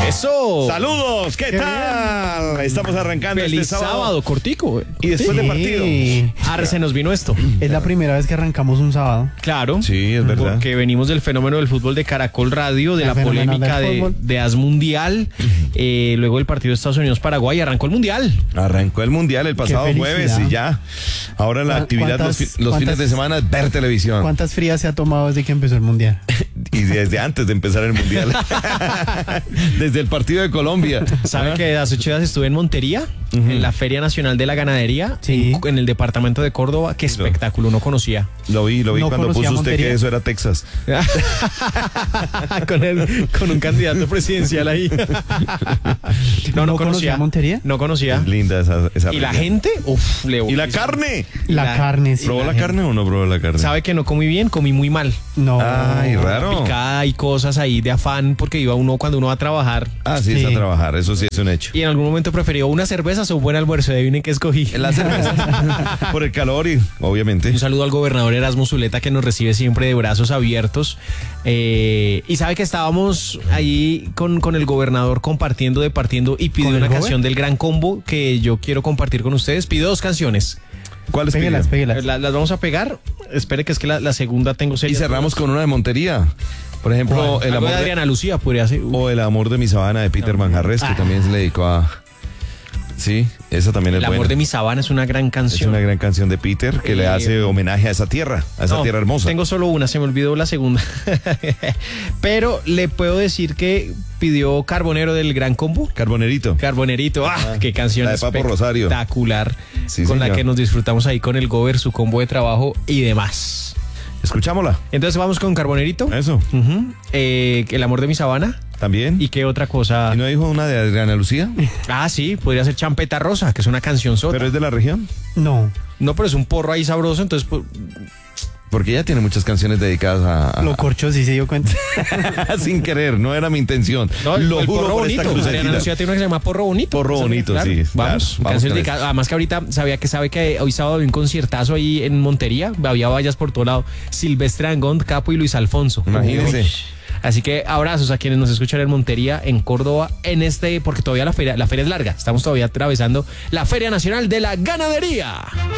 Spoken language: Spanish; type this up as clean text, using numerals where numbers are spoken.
¡Eso! ¡Saludos! ¿Qué tal? Estamos arrancando Feliz este sábado. cortico. Y después de partido. Se nos vino esto. Es la primera vez que arrancamos un sábado. Claro. Sí, es verdad. Porque venimos del fenómeno del fútbol de Caracol Radio, de la polémica de AS Mundial. Luego el partido de Estados Unidos-Paraguay. Arrancó el Mundial. Arrancó el Mundial el pasado jueves y ya. Ahora la actividad los fines de semana es ver televisión. ¿Cuántas frías se ha tomado desde que empezó el Mundial? Y desde antes de empezar el Mundial. Desde el partido de Colombia. ¿Sabe que hace 8 días estuve en Montería? En la Feria Nacional de la Ganadería, sí. en el departamento de Córdoba. Qué espectáculo, no conocía. Lo vi No cuando puso usted Montería. que eso era Texas. con un candidato presidencial ahí. No conocía Montería. No conocía. Es linda esa ¿Y la región. gente? Uf, ¿Y la carne? La carne, sí. ¿Probó la carne o no probó la carne? ¿Sabe que no comí bien? Comí muy mal. No. Ay, raro. Picada y cosas ahí de afán, porque iba uno cuando uno va a trabajar. Ah, sí, es a trabajar, eso sí es un hecho. Y en algún momento prefirió una cerveza o un buen almuerzo. Adivinen qué escogí. La cerveza. Por el calor y obviamente. Un saludo al gobernador Erasmo Zuleta, que nos recibe siempre de brazos abiertos. Y sabe que estábamos ahí con el gobernador departiendo y pidió una canción del Gran Combo que yo quiero compartir con ustedes. Pidió 2 canciones. ¿Cuáles Péguelas. Las vamos a pegar. Espere que es que la segunda tengo Y seria. cerramos con una de Montería. Por ejemplo, El amor de Adriana Lucía podría ser. O El amor de mi sabana de Peter Manjarres, que también se le dedicó a... Sí, esa también es El buena. amor de mi sabana es una gran Es canción. una gran canción de Peter que le hace homenaje a esa tierra hermosa. Tengo solo una, se me olvidó la segunda. Pero le puedo decir que pidió Carbonero del Gran Combo. Carbonerito. Carbonerito, qué canción La de Papo Rosario. Espectacular, Sí, con señor. la que nos disfrutamos ahí con el Gober, su combo de trabajo y demás. Escuchámosla. Entonces vamos con Carbonerito. Eso. El amor de mi sabana. También. ¿Y qué otra cosa? ¿Y no dijo una de Adriana Lucía? Sí, podría ser Champeta Rosa, que es una canción sota. ¿Pero es de la región? No. No, pero es un porro ahí sabroso, entonces... Porque ella tiene muchas canciones dedicadas a... Lo corcho, sí se dio cuenta. Sin querer, no era mi intención. No, Lo el juro porro por esta bonito. Adriana crucetita. Lucía tiene una que se llama Porro Bonito. Porro Bonito, Claro. sí. Vamos, Claro, canciones con dedicadas. Además que ahorita sabe que hoy sábado había un conciertazo ahí en Montería. Había vallas por todo lado. Silvestre Dangond, Capo y Luis Alfonso. Imagínense. Así que abrazos a quienes nos escuchan en Montería, en Córdoba, porque todavía la feria es larga. Estamos todavía atravesando la Feria Nacional de la Ganadería.